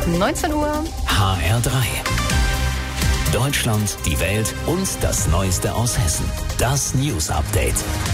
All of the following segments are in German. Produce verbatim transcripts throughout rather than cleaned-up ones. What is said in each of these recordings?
neunzehn Uhr. H R drei. Deutschland, die Welt und das Neueste aus Hessen. Das News Update.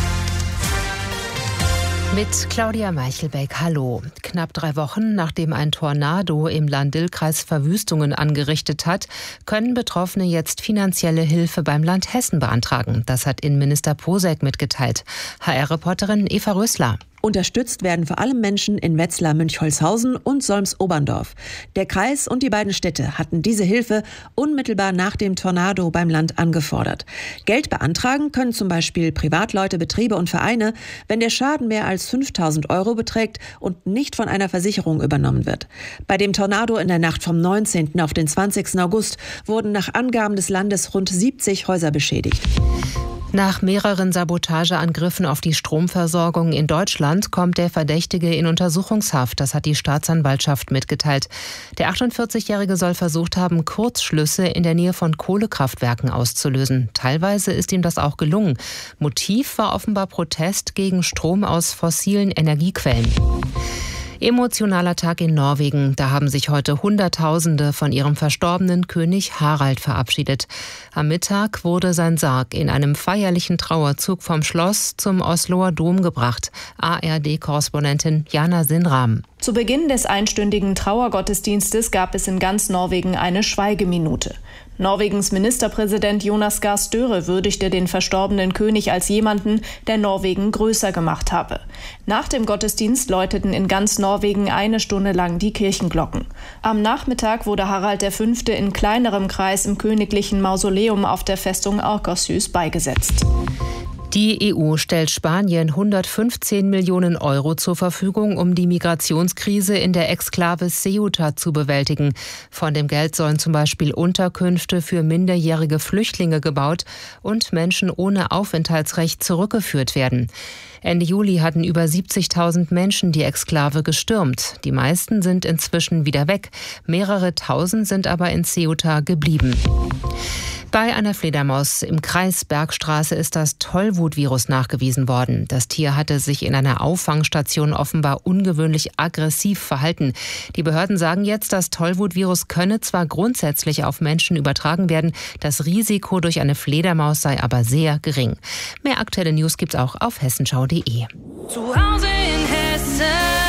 Mit Claudia Meichelbeck, hallo. Knapp drei Wochen nachdem ein Tornado im Lahn-Dill-Kreis Verwüstungen angerichtet hat, können Betroffene jetzt finanzielle Hilfe beim Land Hessen beantragen. Das hat Innenminister Posek mitgeteilt. H R-Reporterin Eva Rösler. Unterstützt werden vor allem Menschen in Wetzlar-Münchholzhausen und Solms-Oberndorf. Der Kreis und die beiden Städte hatten diese Hilfe unmittelbar nach dem Tornado beim Land angefordert. Geld beantragen können zum Beispiel Privatleute, Betriebe und Vereine, wenn der Schaden mehr als fünftausend Euro beträgt und nicht von einer Versicherung übernommen wird. Bei dem Tornado in der Nacht vom neunzehnten auf den zwanzigsten August wurden nach Angaben des Landes rund siebzig Häuser beschädigt. Nach mehreren Sabotageangriffen auf die Stromversorgung in Deutschland kommt der Verdächtige in Untersuchungshaft. Das hat die Staatsanwaltschaft mitgeteilt. Der achtundvierzigjährige soll versucht haben, Kurzschlüsse in der Nähe von Kohlekraftwerken auszulösen. Teilweise ist ihm das auch gelungen. Motiv war offenbar Protest gegen Strom aus fossilen Energiequellen. Emotionaler Tag in Norwegen. Da haben sich heute Hunderttausende von ihrem verstorbenen König Harald verabschiedet. Am Mittag wurde sein Sarg in einem feierlichen Trauerzug vom Schloss zum Osloer Dom gebracht. A R D-Korrespondentin Jana Sinram. Zu Beginn des einstündigen Trauergottesdienstes gab es in ganz Norwegen eine Schweigeminute. Norwegens Ministerpräsident Jonas Gahr Støre würdigte den verstorbenen König als jemanden, der Norwegen größer gemacht habe. Nach dem Gottesdienst läuteten in ganz Norwegen eine Stunde lang die Kirchenglocken. Am Nachmittag wurde Harald der Fünfte in kleinerem Kreis im königlichen Mausoleum auf der Festung Akershus beigesetzt. Die E U stellt Spanien hundertfünfzehn Millionen Euro zur Verfügung, um die Migrationskrise in der Exklave Ceuta zu bewältigen. Von dem Geld sollen zum Beispiel Unterkünfte für minderjährige Flüchtlinge gebaut und Menschen ohne Aufenthaltsrecht zurückgeführt werden. Ende Juli hatten über siebzigtausend Menschen die Exklave gestürmt. Die meisten sind inzwischen wieder weg. Mehrere Tausend sind aber in Ceuta geblieben. Bei einer Fledermaus im Kreis Bergstraße ist das Tollwut-Virus nachgewiesen worden. Das Tier hatte sich in einer Auffangstation offenbar ungewöhnlich aggressiv verhalten. Die Behörden sagen jetzt, das Tollwut-Virus könne zwar grundsätzlich auf Menschen übertragen werden, das Risiko durch eine Fledermaus sei aber sehr gering. Mehr aktuelle News gibt's auch auf hessenschau punkt de. Zu Hause in Hessen.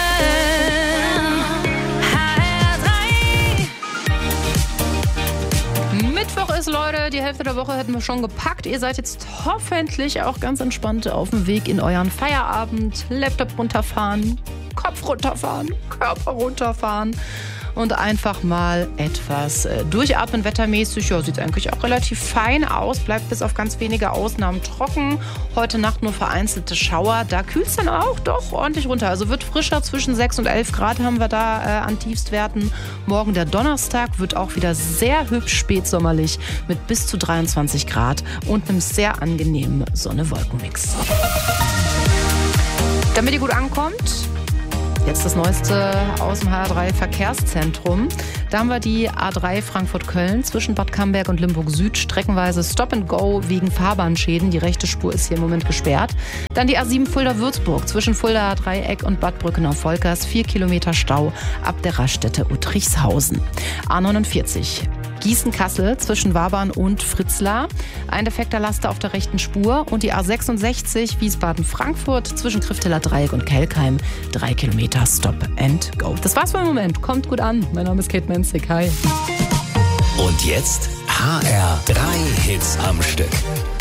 Mittwoch ist, Leute, die Hälfte der Woche hätten wir schon gepackt. Ihr seid jetzt hoffentlich auch ganz entspannt auf dem Weg in euren Feierabend. Laptop runterfahren, Kopf runterfahren, Körper runterfahren und einfach mal etwas äh, durchatmen. Wettermäßig ja, sieht es eigentlich auch relativ fein aus. Bleibt bis auf ganz wenige Ausnahmen trocken. Heute Nacht nur vereinzelte Schauer. Da kühlt es dann auch doch ordentlich runter. Also wird frischer, zwischen sechs und elf Grad haben wir da äh, an Tiefstwerten. Morgen der Donnerstag wird auch wieder sehr hübsch spätsommerlich mit bis zu dreiundzwanzig Grad und einem sehr angenehmen Sonne-Wolken-Mix. Damit ihr gut ankommt, jetzt das Neueste aus dem H R drei Verkehrszentrum. Da haben wir die A drei Frankfurt-Köln zwischen Bad Camberg und Limburg Süd streckenweise Stop and Go wegen Fahrbahnschäden. Die rechte Spur ist hier im Moment gesperrt. Dann die A sieben Fulda-Würzburg zwischen Fuldaer Dreieck und Bad Brückenau-Volkers. Vier Kilometer Stau ab der Raststätte Uttrichshausen. A neunundvierzig Gießen-Kassel zwischen Wabern und Fritzlar. Ein defekter Laster auf der rechten Spur. Und die A sechsundsechzig Wiesbaden-Frankfurt zwischen Krifteler Dreieck und Kelkheim. Drei Kilometer Stop and Go. Das war's für den Moment. Kommt gut an. Mein Name ist Kate Menzig. Hi. Und jetzt H R drei Hits am Stück.